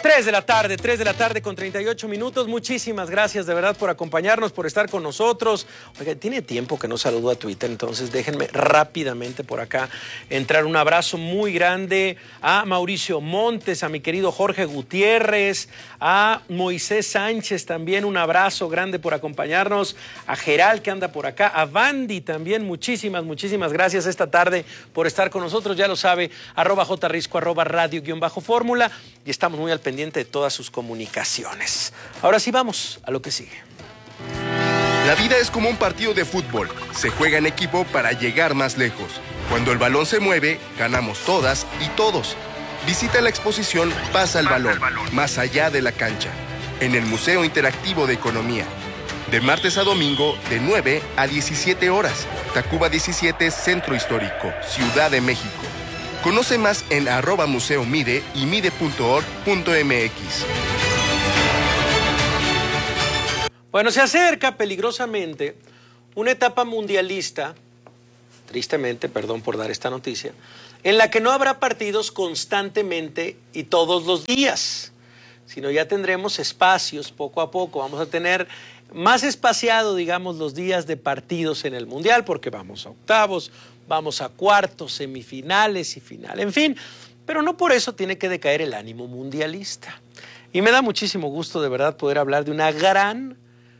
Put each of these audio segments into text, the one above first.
3 de la tarde con 38 minutos. Muchísimas gracias de verdad por acompañarnos, por estar con nosotros. Oiga, tiene tiempo que no saludo a Twitter, entonces déjenme rápidamente por acá entrar. Un abrazo muy grande a Mauricio Montes, a mi querido Jorge Gutiérrez, a Moisés Sánchez también, un abrazo grande por acompañarnos, a Geral que anda por acá, a Vandy también, muchísimas gracias esta tarde por estar con nosotros. Ya lo sabe, @jrisco, @radio_fórmula, y estamos muy al pendiente de todas sus comunicaciones. Ahora sí vamos a lo que sigue. La vida es como un partido de fútbol. Se juega en equipo para llegar más lejos. Cuando el balón se mueve, ganamos todas y todos. Visita la exposición Pasa el Balón, más allá de la cancha, en el Museo Interactivo de Economía. De martes a domingo, de 9 a 17 horas. Tacuba 17, Centro Histórico, Ciudad de México. Conoce más en @museomide y mide.org.mx. Bueno, se acerca peligrosamente una etapa mundialista, tristemente, perdón por dar esta noticia, en la que no habrá partidos constantemente y todos los días, sino ya tendremos espacios poco a poco. Vamos a tener más espaciado, digamos, los días de partidos en el Mundial, porque vamos a octavos, vamos a cuartos, semifinales y final, en fin, pero no por eso tiene que decaer el ánimo mundialista. Y me da muchísimo gusto de verdad poder hablar de una gran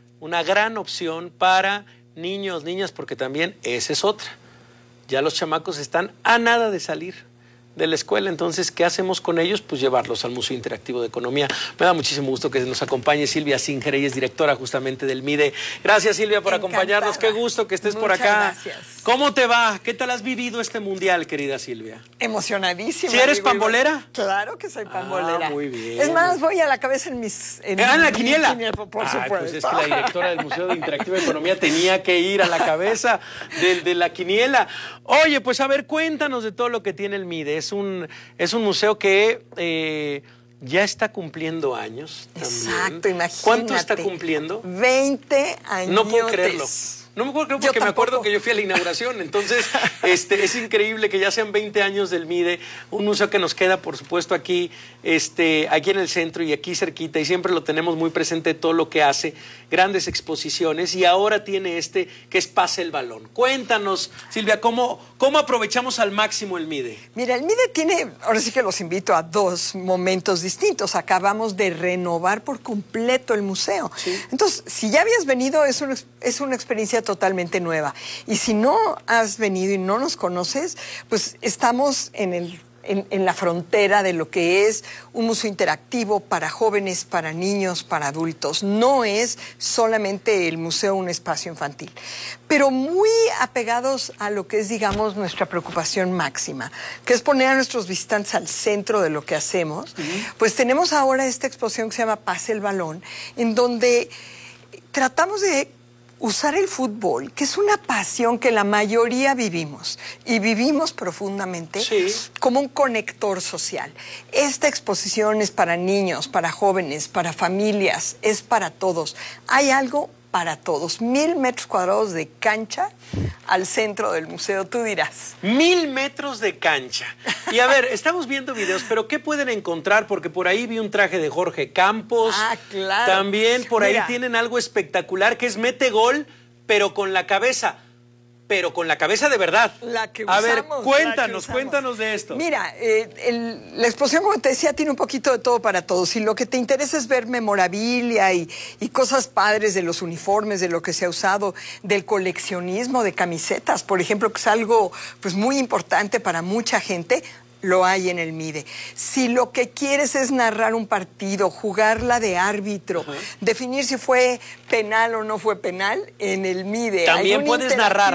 opción para niños, niñas, porque también esa es otra. Ya los chamacos están a nada de salir de la escuela, entonces, ¿qué hacemos con ellos? Pues llevarlos al Museo Interactivo de Economía. Me da muchísimo gusto que nos acompañe Silvia Singer, ella es directora justamente del MIDE. Gracias, Silvia, por acompañarnos. Qué gusto que estés por acá. Gracias. ¿Cómo te va? ¿Qué tal has vivido este mundial, querida Silvia? Emocionadísima. ¿Sí eres pambolera? Claro que soy pambolera. Muy bien. Es más, voy a la cabeza en mis... ¿En la quiniela? Por supuesto. Pues es que la directora del Museo Interactivo de Economía tenía que ir a la cabeza de la quiniela. Oye, pues a ver, cuéntanos de todo lo que tiene el MIDE. Es un museo que ya está cumpliendo años también. Exacto, imagínate. ¿Cuánto está cumpliendo? 20 años. No puedo creerlo. No me puedo creer porque me acuerdo que yo fui a la inauguración. Entonces, es increíble que ya sean 20 años del MIDE, un museo que nos queda, por supuesto, aquí en el centro y aquí cerquita, y siempre lo tenemos muy presente todo lo que hace, grandes exposiciones, y ahora tiene que es Pasa el Balón. Cuéntanos, Silvia, ¿cómo aprovechamos al máximo el MIDE? Mira, el MIDE tiene, ahora sí que los invito a dos momentos distintos. Acabamos de renovar por completo el museo. Sí. Entonces, si ya habías venido, es una experiencia totalmente nueva. Y si no has venido y no nos conoces, pues estamos en la frontera de lo que es un museo interactivo para jóvenes, para niños, para adultos. No es solamente el museo un espacio infantil, pero muy apegados a lo que es, digamos, nuestra preocupación máxima, que es poner a nuestros visitantes al centro de lo que hacemos. Pues tenemos ahora esta exposición que se llama Pasa el Balón, en donde tratamos de usar el fútbol, que es una pasión que la mayoría vivimos, y vivimos profundamente, como un conector social. Esta exposición es para niños, para jóvenes, para familias, es para todos. Hay algo para todos. 1000 metros cuadrados de cancha al centro del museo, tú dirás. 1000 metros de cancha. Y a ver, estamos viendo videos, pero ¿qué pueden encontrar? Porque por ahí vi un traje de Jorge Campos. Ah, claro. También por ahí tienen algo espectacular, que es mete gol, pero con la cabeza. Pero con la cabeza de verdad. La que usamos. A ver, cuéntanos de esto. Mira, la exposición, como te decía, tiene un poquito de todo para todos. Y lo que te interesa es ver memorabilia y cosas padres de los uniformes, de lo que se ha usado, del coleccionismo de camisetas, por ejemplo, que es algo pues muy importante para mucha gente. Lo hay en el MIDE. Si lo que quieres es narrar un partido, jugarla de árbitro, definir si fue penal o no fue penal, en el MIDE. También puedes narrar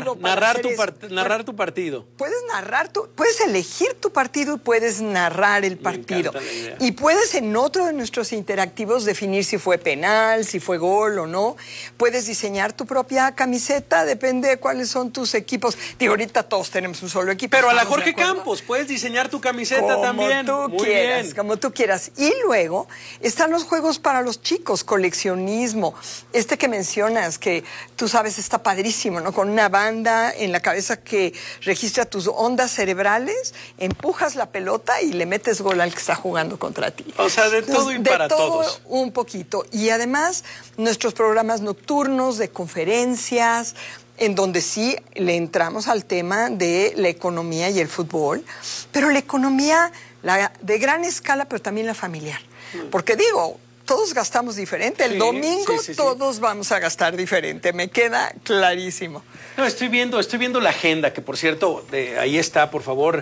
tu partido. Puedes elegir tu partido y puedes narrar el partido. Me encanta la idea. Y puedes en otro de nuestros interactivos definir si fue penal, si fue gol o no. Puedes diseñar tu propia camiseta, depende de cuáles son tus equipos. Digo, ahorita todos tenemos un solo equipo. Pero a la Jorge Campos, puedes diseñar tu tu camiseta también. Muy bien. Como tú quieras. Y luego están los juegos para los chicos, coleccionismo. Este que mencionas, que tú sabes está padrísimo, ¿no? Con una banda en la cabeza que registra tus ondas cerebrales, empujas la pelota y le metes gol al que está jugando contra ti. O sea, de todo y para todos. Un poquito. Y además, nuestros programas nocturnos de conferencias, en donde sí le entramos al tema de la economía y el fútbol, pero la economía de gran escala, pero también la familiar. Porque digo, todos gastamos diferente. El domingo todos vamos a gastar diferente. Me queda clarísimo. No, estoy viendo la agenda, que por cierto, ahí está, por favor,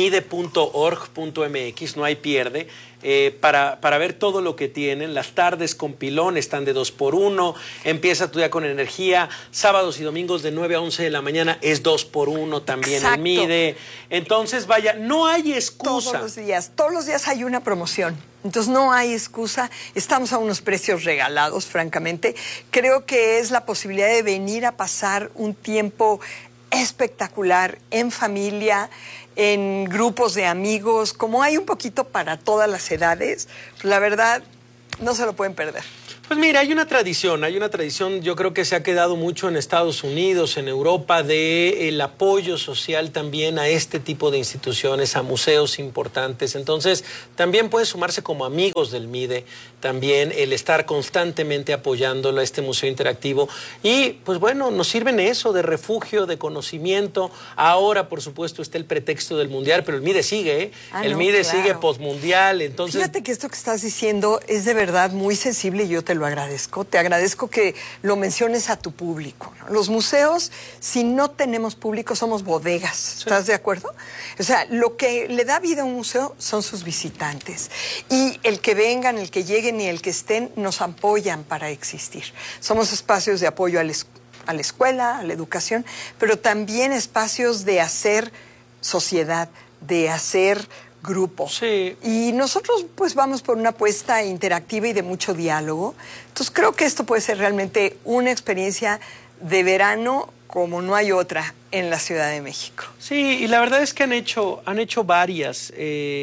mide.org.mx, no hay pierde. Para ver todo lo que tienen. Las tardes con pilón están de 2x1, empieza tu día con energía, sábados y domingos de 9 a 11 de la mañana es 2x1 también. Exacto. El MIDE. Entonces, vaya, no hay excusa. Todos los días hay una promoción. Entonces no hay excusa, estamos a unos precios regalados, francamente. Creo que es la posibilidad de venir a pasar un tiempo espectacular en familia, en grupos de amigos, como hay un poquito para todas las edades, la verdad no se lo pueden perder. Pues mira, hay una tradición, yo creo que se ha quedado mucho en Estados Unidos, en Europa, de el apoyo social también a este tipo de instituciones, a museos importantes. Entonces, también puede sumarse como amigos del MIDE, también el estar constantemente apoyándolo a este museo interactivo. Y, pues bueno, nos sirven eso de refugio, de conocimiento. Ahora, por supuesto, está el pretexto del Mundial, pero el MIDE sigue, ¿eh? El MIDE sigue postmundial, entonces... Fíjate que esto que estás diciendo es de verdad muy sensible y yo te lo agradezco. Te agradezco que lo menciones a tu público, ¿no? Los museos, si no tenemos público, somos bodegas. ¿Estás de acuerdo? O sea, lo que le da vida a un museo son sus visitantes. Y el que vengan, el que lleguen y el que estén, nos apoyan para existir. Somos espacios de apoyo a la escuela, a la educación, pero también espacios de hacer sociedad, de hacer grupo. Sí. Y nosotros pues vamos por una apuesta interactiva y de mucho diálogo. Entonces creo que esto puede ser realmente una experiencia de verano como no hay otra en la Ciudad de México. Sí, y la verdad es que han hecho varias,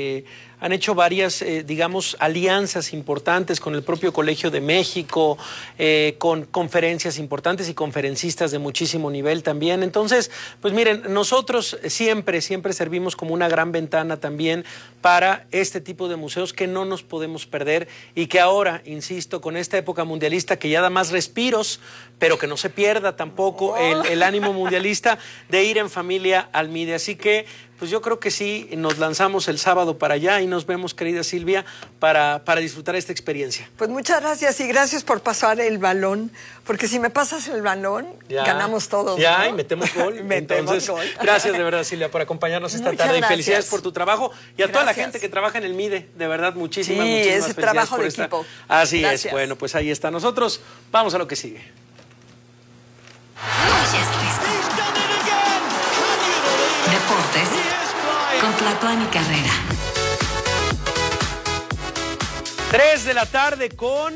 digamos, alianzas importantes con el propio Colegio de México, con conferencias importantes y conferencistas de muchísimo nivel también. Entonces, pues miren, nosotros siempre servimos como una gran ventana también para este tipo de museos que no nos podemos perder y que ahora, insisto, con esta época mundialista que ya da más respiros, pero que no se pierda tampoco el ánimo mundialista de ir en familia al MIDE. Así que, pues yo creo que sí, nos lanzamos el sábado para allá y nos vemos, querida Silvia, para disfrutar esta experiencia. Pues muchas gracias y gracias por pasar el balón, porque si me pasas el balón, ganamos todos. Ya, ¿no? Y metemos gol. Metemos gol. Gracias de verdad, Silvia, por acompañarnos esta tarde. Y felicidades por tu trabajo y a toda la gente que trabaja en el MIDE. De verdad, muchísimas felicidades. Sí, ese trabajo de equipo. Así es. Bueno, pues ahí está. Nosotros vamos a lo que sigue. Deportes con Tlatuani Carrera. 3 de la tarde con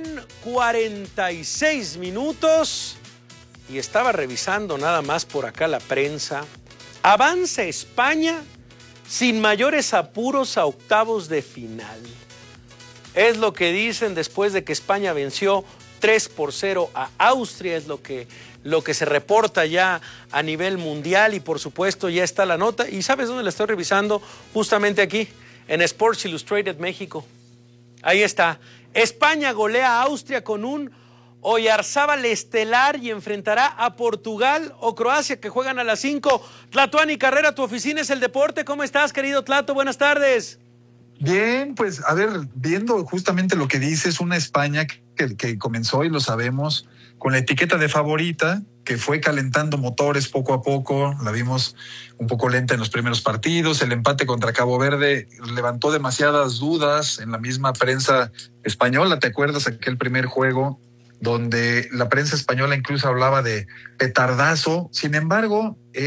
46 minutos. Y estaba revisando nada más por acá la prensa. Avanza España sin mayores apuros a octavos de final. Es lo que dicen después de que España venció 3-0 a Austria, es lo que se reporta ya a nivel mundial y por supuesto ya está la nota. ¿Y sabes dónde la estoy revisando? Justamente aquí, en Sports Illustrated México. Ahí está. España golea a Austria con un Oyarzábal estelar y enfrentará a Portugal o Croacia que juegan a las 5. Tlatuani Carrera, tu oficina es el deporte. ¿Cómo estás, querido Tlato? Buenas tardes. Bien, pues a ver, viendo justamente lo que dices, una España que comenzó, y lo sabemos, con la etiqueta de favorita, que fue calentando motores poco a poco, la vimos un poco lenta en los primeros partidos, el empate contra Cabo Verde levantó demasiadas dudas en la misma prensa española. ¿Te acuerdas aquel primer juego donde la prensa española incluso hablaba de petardazo? Sin embargo,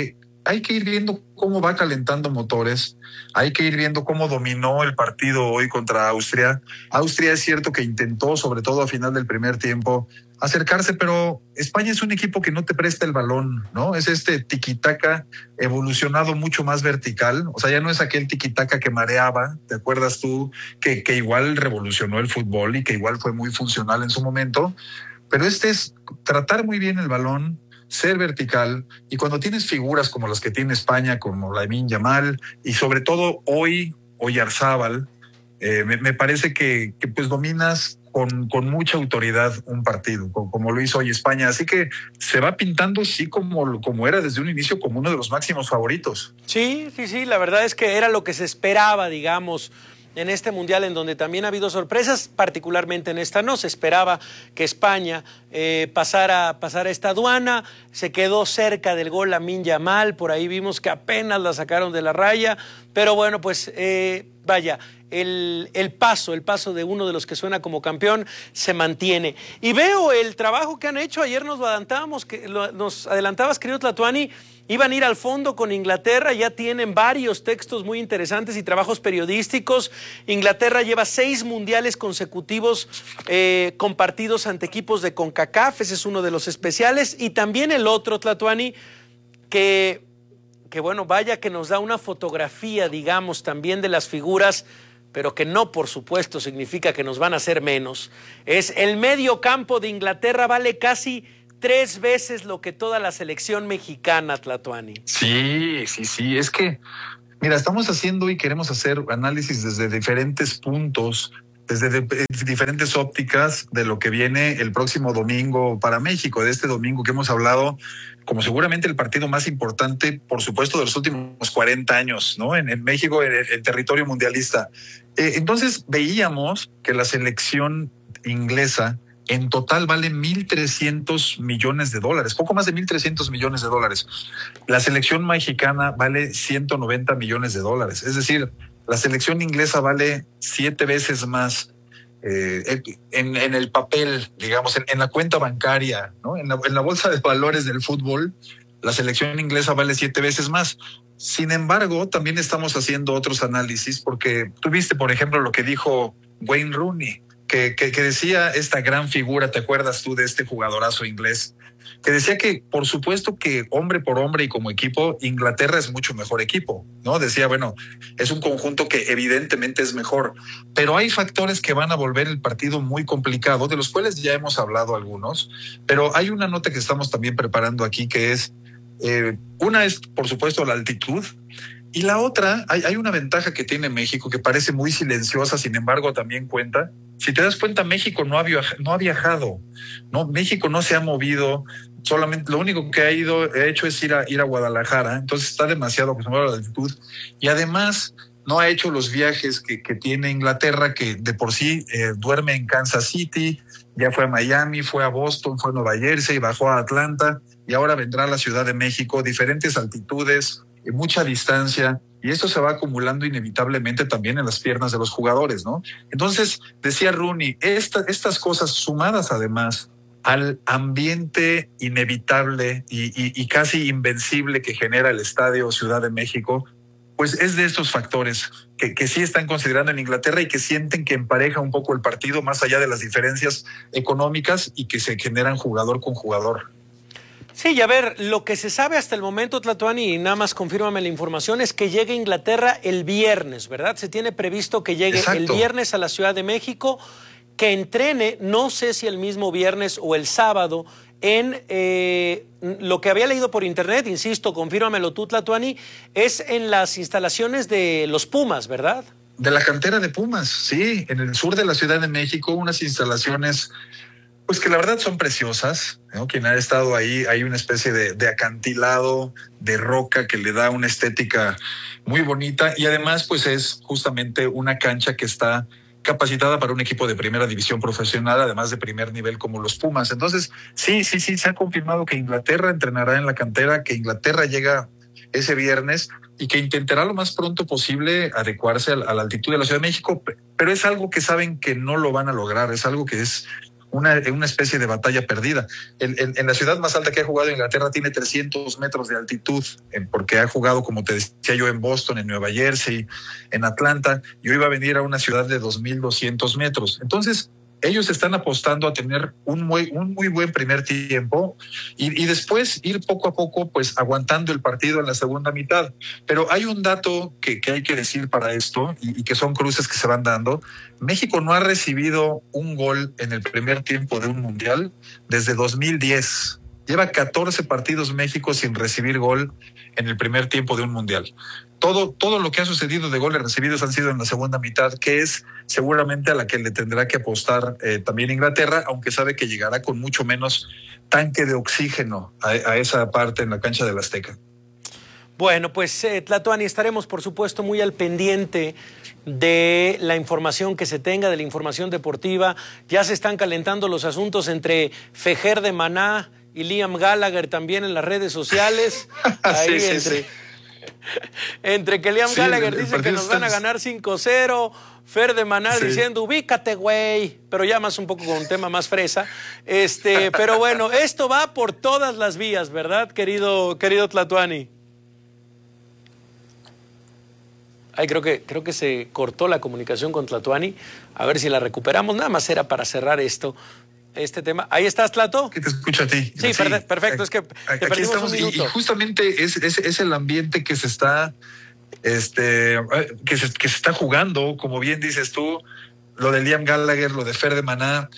hay que ir viendo cómo va calentando motores, hay que ir viendo cómo dominó el partido hoy contra Austria. Austria es cierto que intentó, sobre todo a final del primer tiempo, acercarse, pero España es un equipo que no te presta el balón, ¿no? Es este tiquitaca evolucionado mucho más vertical, o sea, ya no es aquel tiquitaca que mareaba, ¿te acuerdas tú? Que igual revolucionó el fútbol y que igual fue muy funcional en su momento, pero este es tratar muy bien el balón, ser vertical, y cuando tienes figuras como las que tiene España, como Lamine Yamal, y sobre todo hoy Oyarzábal, me parece que pues dominas con mucha autoridad un partido, como lo hizo hoy España. Así que se va pintando, sí, como era desde un inicio, como uno de los máximos favoritos. Sí, la verdad es que era lo que se esperaba, digamos, en este Mundial, en donde también ha habido sorpresas, particularmente en esta no. Se esperaba que España pasara esta aduana, se quedó cerca del gol Lamine Yamal, por ahí vimos que apenas la sacaron de la raya, pero bueno, pues vaya, el paso de uno de los que suena como campeón se mantiene. Y veo el trabajo que han hecho, ayer nos adelantabas, querido Tlatuani, iban a ir al fondo con Inglaterra, ya tienen varios textos muy interesantes y trabajos periodísticos. Inglaterra lleva 6 mundiales consecutivos compartidos ante equipos de CONCACAF, ese es uno de los especiales, y también el otro, Tlatuani, que bueno, vaya que nos da una fotografía, digamos, también de las figuras, pero que no, por supuesto, significa que nos van a hacer menos. Es el medio campo de Inglaterra, vale casi 3 veces lo que toda la selección mexicana, Tlatuani. Sí, es que, mira, estamos haciendo y queremos hacer análisis desde diferentes puntos, desde diferentes ópticas de lo que viene el próximo domingo para México, de este domingo que hemos hablado como seguramente el partido más importante, por supuesto, de los últimos 40 años, ¿no? En México, en territorio mundialista. Entonces veíamos que la selección inglesa en total vale $1,300 millones, poco más de $1,300 millones. La selección mexicana vale $190 millones. Es decir, la selección inglesa vale 7 veces más en el papel, digamos, en la cuenta bancaria, ¿no? En la bolsa de valores del fútbol, la selección inglesa vale 7 veces más. Sin embargo, también estamos haciendo otros análisis, porque tú viste, por ejemplo, lo que dijo Wayne Rooney, que decía esta gran figura, ¿te acuerdas tú de este jugadorazo inglés? Que decía que, por supuesto, que hombre por hombre y como equipo, Inglaterra es mucho mejor equipo, ¿no? Decía, bueno, es un conjunto que evidentemente es mejor, pero hay factores que van a volver el partido muy complicado, de los cuales ya hemos hablado algunos, pero hay una nota que estamos también preparando aquí, que es, una es, por supuesto, la altitud, y la otra, hay una ventaja que tiene México que parece muy silenciosa, sin embargo también cuenta. Si te das cuenta, México no ha viajado, ¿no? México no se ha movido, solamente lo único que ha hecho es ir a Guadalajara, entonces está demasiado acostumbrado a la altitud, y además no ha hecho los viajes que tiene Inglaterra, que de por sí duerme en Kansas City, ya fue a Miami, fue a Boston, fue a Nueva Jersey, bajó a Atlanta, y ahora vendrá a la Ciudad de México, diferentes altitudes, mucha distancia, y esto se va acumulando inevitablemente también en las piernas de los jugadores, ¿no? Entonces, decía Rooney, estas cosas sumadas además al ambiente inevitable y casi invencible que genera el Estadio Ciudad de México, pues es de estos factores que sí están considerando en Inglaterra y que sienten que empareja un poco el partido más allá de las diferencias económicas y que se generan jugador con jugador. Sí, y a ver, lo que se sabe hasta el momento, Tlatuani, y nada más confírmame la información, es que llegue a Inglaterra el viernes, ¿verdad? Se tiene previsto que llegue el viernes a la Ciudad de México, que entrene, no sé si el mismo viernes o el sábado, en lo que había leído por internet, insisto, confírmamelo tú, Tlatuani, es en las instalaciones de los Pumas, ¿verdad? De la cantera de Pumas, sí, en el sur de la Ciudad de México, unas instalaciones pues que la verdad son preciosas, ¿no? Quien ha estado ahí, hay una especie de acantilado de roca que le da una estética muy bonita, y además pues es justamente una cancha que está capacitada para un equipo de primera división profesional, además de primer nivel como los Pumas. Entonces, sí, se ha confirmado que Inglaterra entrenará en la cantera, que Inglaterra llega ese viernes y que intentará lo más pronto posible adecuarse a la altitud de la Ciudad de México, pero es algo que saben que no lo van a lograr, es algo que es una especie de batalla perdida. En la ciudad más alta que ha jugado Inglaterra tiene 300 metros de altitud, porque ha jugado, como te decía yo, en Boston, en Nueva Jersey, en Atlanta, y hoy va a venir a una ciudad de 2.200 metros. Entonces, ellos están apostando a tener un muy buen primer tiempo y después ir poco a poco pues aguantando el partido en la segunda mitad. Pero hay un dato que hay que decir para esto y que son cruces que se van dando. México no ha recibido un gol en el primer tiempo de un mundial desde 2010. Lleva 14 partidos México sin recibir gol en el primer tiempo de un mundial. Todo lo que ha sucedido de goles recibidos han sido en la segunda mitad, que es seguramente a la que le tendrá que apostar también Inglaterra, aunque sabe que llegará con mucho menos tanque de oxígeno a esa parte en la cancha del Azteca. Bueno, pues Tlatuani, estaremos por supuesto muy al pendiente de la información que se tenga, de la información deportiva. Ya se están calentando los asuntos entre Fejér de Maná y Liam Gallagher también en las redes sociales. Ahí sí. Entre que Liam Gallagher dice que nos van a ganar 5-0, Fer de Maná diciendo ubícate güey, pero ya más un poco con un tema más fresa. Pero bueno, esto va por todas las vías, ¿verdad, querido Tlatuani? Ay, creo que se cortó la comunicación con Tlatuani. A ver si la recuperamos. Nada más era para cerrar este tema. ¿Ahí estás, Tlato? Que te escucho a ti. Sí, perfecto. Es que te perdimos un minuto. Y justamente es el ambiente que se está que se está jugando, como bien dices tú, lo de Liam Gallagher, lo de Fer de Maná.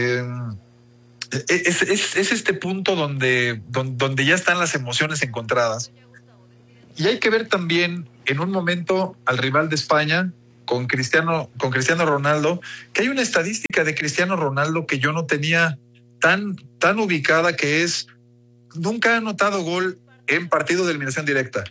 Es este punto donde ya están las emociones encontradas. Y hay que ver también en un momento al rival de España con Cristiano Ronaldo, que hay una estadística de Cristiano Ronaldo que yo no tenía tan ubicada, que es nunca ha anotado gol en partido de eliminación directa.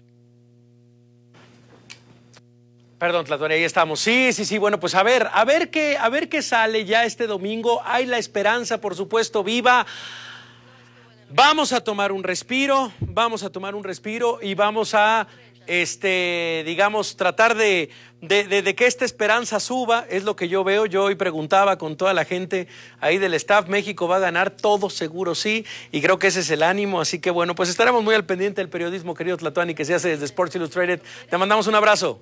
Perdón, Tlatuani, ahí estamos. Sí. Bueno, pues a ver qué sale ya este domingo. Hay la esperanza, por supuesto, viva. Vamos a tomar un respiro y vamos a tratar de que esta esperanza suba. Es lo que yo veo. Yo hoy preguntaba con toda la gente ahí del staff, México va a ganar todo seguro, sí, y creo que ese es el ánimo. Así que bueno, pues estaremos muy al pendiente del periodismo, querido Tlatuani, que se hace desde Sports Illustrated. Te mandamos un abrazo.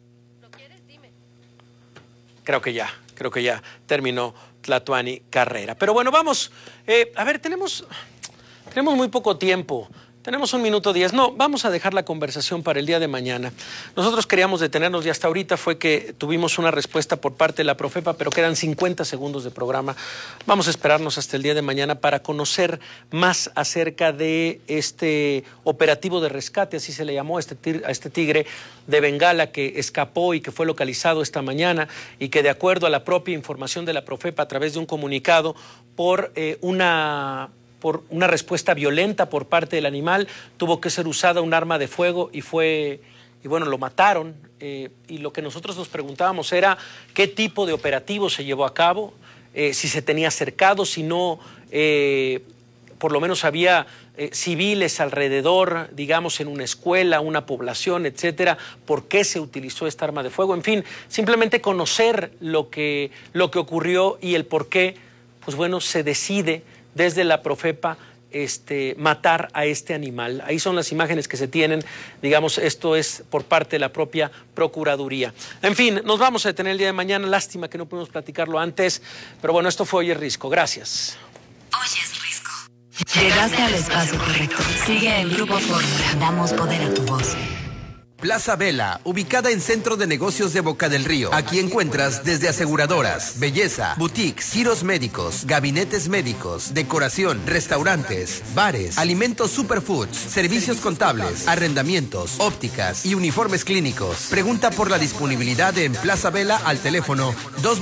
Creo que ya terminó Tlatuani Carrera. Pero bueno, vamos, a ver, tenemos muy poco tiempo. Tenemos 1 minuto 10. No, vamos a dejar la conversación para el día de mañana. Nosotros queríamos detenernos y hasta ahorita fue que tuvimos una respuesta por parte de la Profepa, pero quedan 50 segundos de programa. Vamos a esperarnos hasta el día de mañana para conocer más acerca de este operativo de rescate, así se le llamó a este tigre de Bengala que escapó y que fue localizado esta mañana y que, de acuerdo a la propia información de la Profepa a través de un comunicado, por una respuesta violenta por parte del animal, tuvo que ser usada un arma de fuego y bueno, lo mataron. Y lo que nosotros nos preguntábamos era qué tipo de operativo se llevó a cabo, si se tenía cercado, si no, por lo menos había civiles alrededor, digamos, en una escuela, una población, etcétera, por qué se utilizó esta arma de fuego. En fin, simplemente conocer lo que ocurrió y el por qué, pues bueno, se decide desde la Profepa matar a este animal. Ahí son las imágenes que se tienen, digamos, esto es por parte de la propia Procuraduría. En fin, nos vamos a detener el día de mañana, lástima que no pudimos platicarlo antes, pero bueno, esto fue Hoy es Risco, gracias. Hoy es Risco. Llegaste al espacio correcto. Sigue el Grupo Fórmula. Damos poder a tu voz. Plaza Vela, ubicada en Centro de Negocios de Boca del Río. Aquí encuentras desde aseguradoras, belleza, boutiques, giros médicos, gabinetes médicos, decoración, restaurantes, bares, alimentos superfoods, servicios contables, arrendamientos, ópticas y uniformes clínicos. Pregunta por la disponibilidad en Plaza Vela al teléfono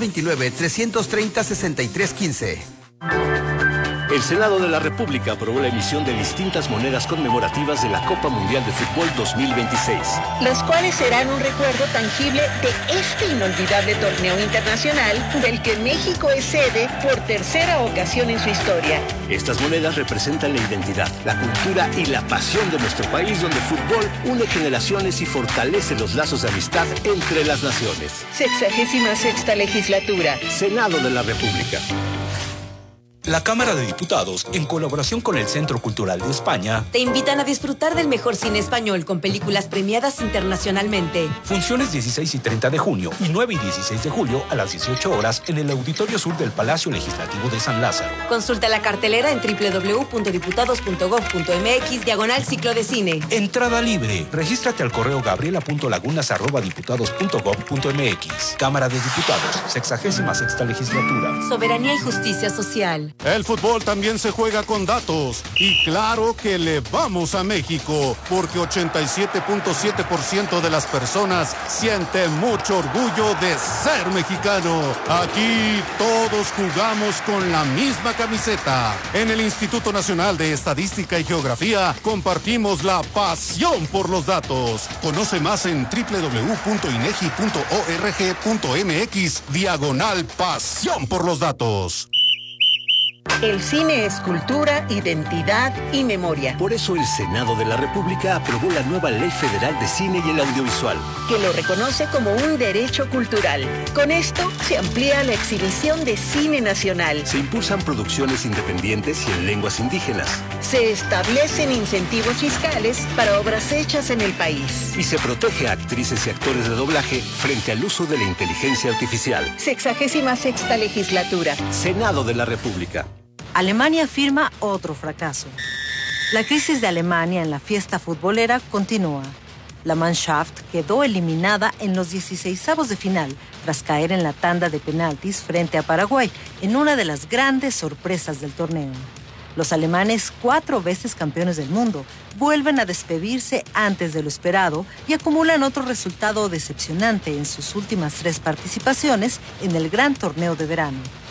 229-330-6315. El Senado de la República aprobó la emisión de distintas monedas conmemorativas de la Copa Mundial de Fútbol 2026. Los cuales serán un recuerdo tangible de este inolvidable torneo internacional del que México es sede por tercera ocasión en su historia. Estas monedas representan la identidad, la cultura y la pasión de nuestro país, donde el fútbol une generaciones y fortalece los lazos de amistad entre las naciones. 66ª legislatura. Senado de la República. La Cámara de Diputados, en colaboración con el Centro Cultural de España, te invitan a disfrutar del mejor cine español con películas premiadas internacionalmente. Funciones 16 y 30 de junio y 9 y 16 de julio a las 18 horas en el Auditorio Sur del Palacio Legislativo de San Lázaro. Consulta la cartelera en www.diputados.gov.mx/ciclo de cine. Entrada libre. Regístrate al correo gabriela.lagunas@diputados.gov.mx. Cámara de Diputados, 66ª Legislatura. Soberanía y justicia social. El fútbol también se juega con datos. Y claro que le vamos a México, porque 87.7% de las personas siente mucho orgullo de ser mexicano. Aquí todos jugamos con la misma camiseta. En el Instituto Nacional de Estadística y Geografía compartimos la pasión por los datos. Conoce más en www.inegi.org.mx/pasión por los datos. El cine es cultura, identidad y memoria. Por eso el Senado de la República aprobó la nueva Ley Federal de Cine y el Audiovisual, que lo reconoce como un derecho cultural. Con esto se amplía la exhibición de cine nacional. Se impulsan producciones independientes y en lenguas indígenas. Se establecen incentivos fiscales para obras hechas en el país. Y se protege a actrices y actores de doblaje frente al uso de la inteligencia artificial. 66ª legislatura. Senado de la República. Alemania firma otro fracaso. La crisis de Alemania en la fiesta futbolera continúa. La Mannschaft quedó eliminada en los 16avos de final tras caer en la tanda de penaltis frente a Paraguay en una de las grandes sorpresas del torneo. Los alemanes, 4 veces campeones del mundo, vuelven a despedirse antes de lo esperado y acumulan otro resultado decepcionante en sus últimas 3 participaciones en el gran torneo de verano.